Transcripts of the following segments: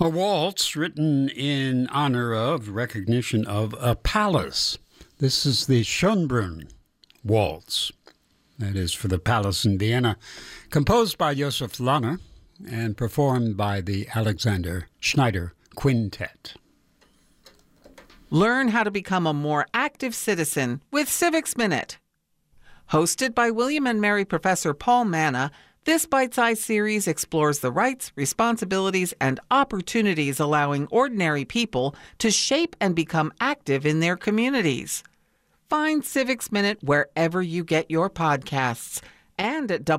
A waltz written in honor of recognition of a palace. This is the Schönbrunn Waltz. That is for the palace in Vienna, composed by Josef Lahner and performed by the Alexander Schneider Quintet. Learn how to become a more active citizen with Civics Minute. Hosted by William and Mary Professor Paul Manna, this bite-sized series explores the rights, responsibilities, and opportunities allowing ordinary people to shape and become active in their communities. Find Civics Minute wherever you get your podcasts and at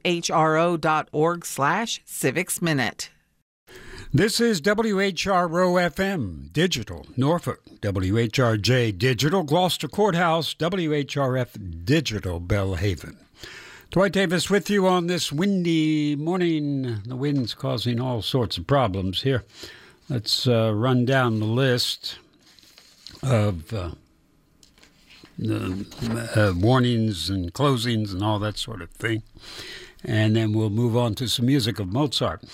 whro.org/Civics Minute. This is WHRO-FM Digital, Norfolk, WHRJ Digital, Gloucester Courthouse, WHRF Digital, Belhaven. Dwight Davis with you on this windy morning. The wind's causing all sorts of problems here. Let's run down the list of warnings and closings and all that sort of thing. And then we'll move on to some music of Mozart.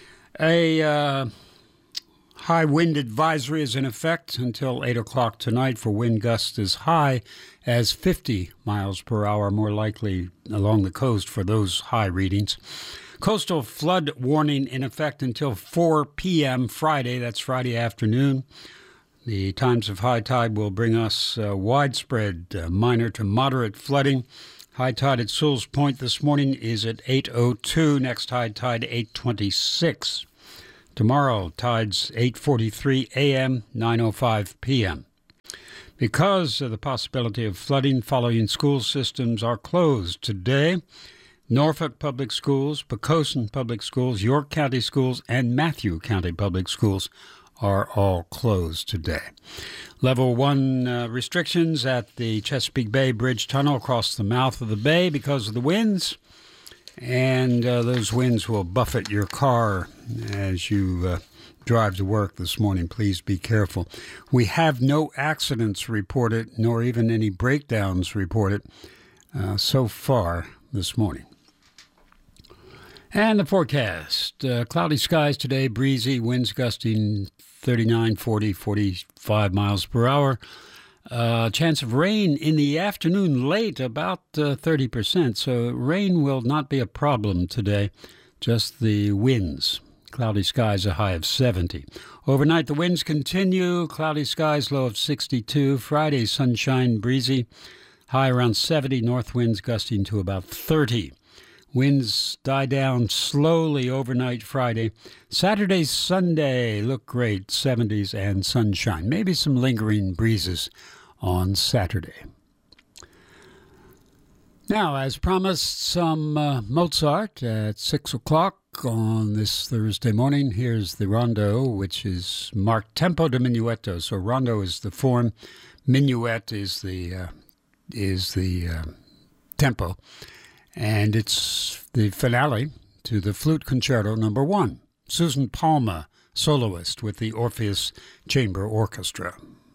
A high wind advisory is in effect until 8 o'clock tonight for wind gusts as high as 50 miles per hour, more likely along the coast for those high readings. Coastal flood warning in effect until 4 p.m. Friday. That's Friday afternoon. The times of high tide will bring us widespread minor to moderate flooding. High tide at Sewell's Point this morning is at 8:02. Next high tide 8:26. Tomorrow, tides 8:43 a.m., 9:05 p.m. Because of the possibility of flooding, following school systems are closed today. Norfolk Public Schools, Poquoson Public Schools, York County Schools, and Matthew County Public Schools are all closed today. Level 1 restrictions at the Chesapeake Bay Bridge Tunnel across the mouth of the bay because of the winds. And those winds will buffet your car as you drive to work this morning. Please be careful. We have no accidents reported, nor even any breakdowns reported so far this morning. And the forecast. Cloudy skies today, breezy, winds gusting 39, 40, 45 miles per hour. Chance of rain in the afternoon late, about 30%. So rain will not be a problem today, just the winds. Cloudy skies, a high of 70. Overnight, the winds continue. Cloudy skies, low of 62. Friday, sunshine, breezy. High around 70. North winds gusting to about 30. Winds die down slowly overnight Friday. Saturday, Sunday look great. 70s and sunshine. Maybe some lingering breezes on Saturday. Now, as promised, some Mozart at 6 o'clock on this Thursday morning. Here's the rondo, which is marked tempo di minuetto. So rondo is the form, minuet is the tempo, and it's the finale to the Flute Concerto No. 1. Susan Palma, soloist with the Orpheus Chamber Orchestra.